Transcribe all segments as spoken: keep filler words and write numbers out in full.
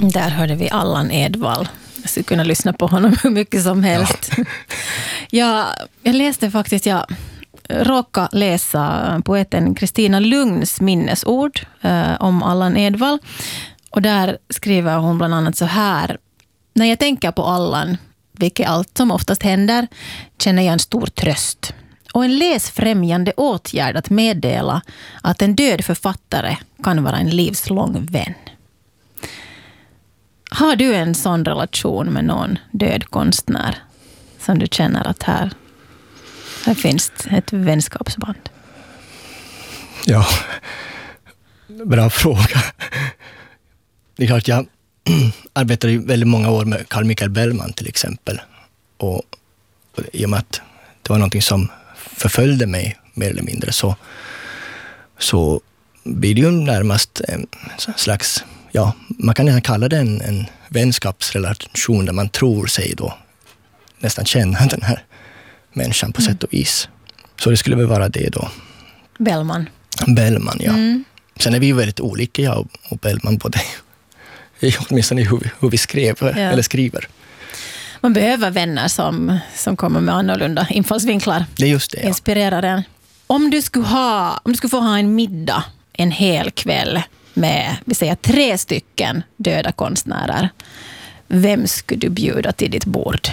Där hörde vi Allan Edwall. Jag skulle kunna lyssna på honom hur mycket som helst. Ja. jag, jag läste faktiskt, jag råkade läsa poeten Kristina Lugns minnesord eh, om Allan Edwall. Och där skriver hon bland annat så här: när jag tänker på Allan, vilket allt som oftast händer, känner jag en stor tröst. Och en läsfrämjande åtgärd att meddela att en död författare kan vara en livslång vän. Har du en sån relation med någon död konstnär som du känner att här, här finns ett vänskapsband? Ja, bra fråga. Det är klart, jag arbetade ju väldigt många år med Carl Michael Bellman till exempel. Och, och i och med att det var någonting som förföljde mig mer eller mindre, så, så blir det ju närmast en slags, ja, man kan nästan kalla det en, en vänskapsrelation där man tror sig då nästan känna den här människan på mm. sätt och vis. Så det skulle väl vara det då. Bellman. Bellman, ja. Mm. Sen är vi ju väldigt olika, jag och, och Bellman, både åtminstone hur vi, hur vi skrev, ja. eller skriver. Man behöver vänner som, som kommer med annorlunda infallsvinklar. Det är just det, ja. Inspirerar en. Om du skulle ha, om du skulle få ha en middag en hel kväll med, vi säger, tre stycken döda konstnärer, vem skulle du bjuda till ditt bord?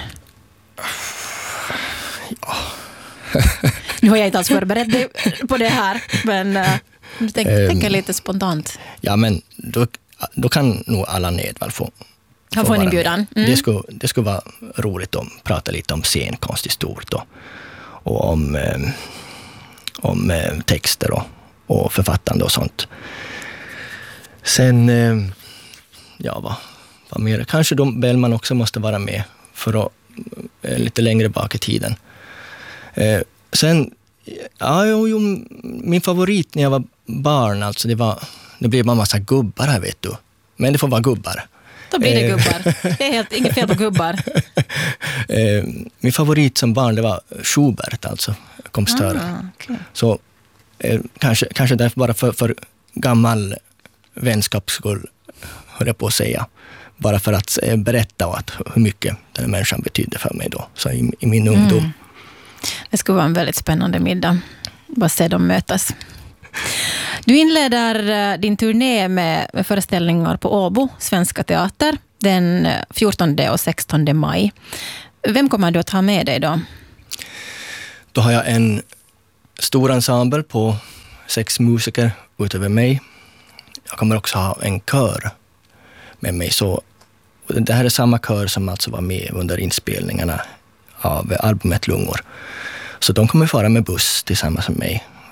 Ja. Nu har jag inte alls förberett på det här, men uh, du tänker, um, tänker lite spontant. Ja, men då, då kan nog Allan Edwall få Han får en inbjudan. Mm. Det, skulle, det skulle vara roligt att prata lite om scenkonst i stort och, och om, eh, om eh, texter och, och författande och sånt. Sen, eh, ja vad, vad mer? Kanske de Bellman också måste vara med för att, eh, lite längre bak i tiden. Eh, sen, ja, jo, jo, min favorit när jag var barn, alltså det var, det blev bara en massa gubbar här, vet du. Men det får vara gubbar. Då blir det gubbar. Det är helt inget fel på gubbar. Min favorit som barn, det var Schubert, alltså kompositören. Ah, okay. Så eh, kanske, kanske därför bara för, för gammal vänskaps skull, höll jag på att säga. Bara för att eh, berätta att hur mycket den här människan betydde för mig då, så i, i min ungdom. Mm. Det skulle vara en väldigt spännande middag. Bara se dem mötas. Du inleder din turné med, med föreställningar på Åbo, Svenska Teater, den fjortonde och sextonde maj. Vem kommer du att ha med dig då? Då har jag en stor ensemble på sex musiker utöver mig. Jag kommer också ha en kör med mig. Så det här är samma kör som alltså var med under inspelningarna av albumet Lungor. Så de kommer fara med buss tillsammans med mig